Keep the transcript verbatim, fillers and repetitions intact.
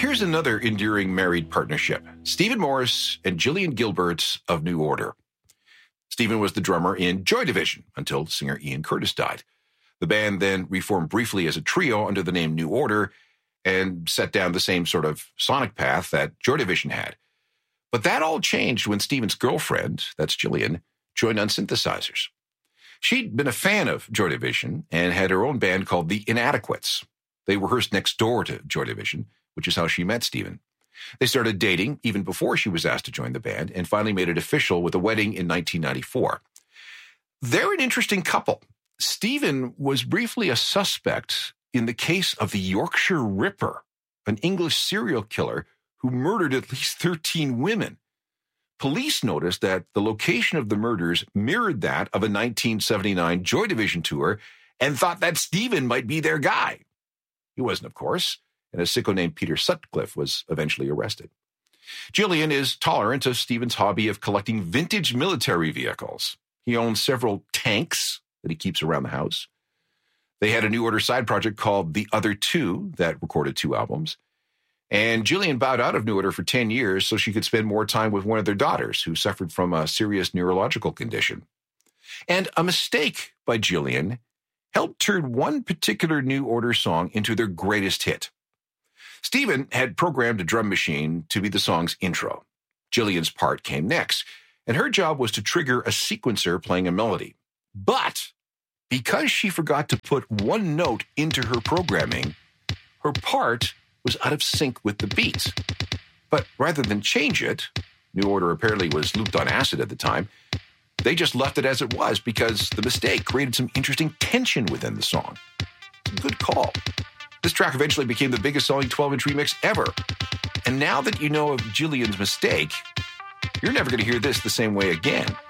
here's another enduring married partnership. Stephen Morris and Gillian Gilbert of New Order. Stephen was the drummer in Joy Division until singer Ian Curtis died. The band then reformed briefly as a trio under the name New Order and set down the same sort of sonic path that Joy Division had. But that all changed when Stephen's girlfriend, that's Gillian, joined on synthesizers. She'd been a fan of Joy Division and had her own band called The Inadequates. They rehearsed next door to Joy Division, which is how she met Stephen. They started dating even before she was asked to join the band and finally made it official with a wedding in nineteen ninety-four. They're an interesting couple. Stephen was briefly a suspect in the case of the Yorkshire Ripper, an English serial killer who murdered at least thirteen women. Police noticed that the location of the murders mirrored that of a nineteen seventy-nine Joy Division tour and thought that Stephen might be their guy. He wasn't, of course, and a sicko named Peter Sutcliffe was eventually arrested. Gillian is tolerant of Stephen's hobby of collecting vintage military vehicles. He owns several tanks that he keeps around the house. They had a New Order side project called The Other Two that recorded two albums. And Gillian bowed out of New Order for ten years so she could spend more time with one of their daughters who suffered from a serious neurological condition. And a mistake by Gillian helped turn one particular New Order song into their greatest hit. Stephen had programmed a drum machine to be the song's intro. Gillian's part came next, and her job was to trigger a sequencer playing a melody. But because she forgot to put one note into her programming, her part was out of sync with the beat. But rather than change it, New Order apparently was looped on acid at the time, they just left it as it was because the mistake created some interesting tension within the song. Good call. This track eventually became the biggest selling twelve-inch remix ever. And now that you know of Gillian's mistake, you're never going to hear this the same way again.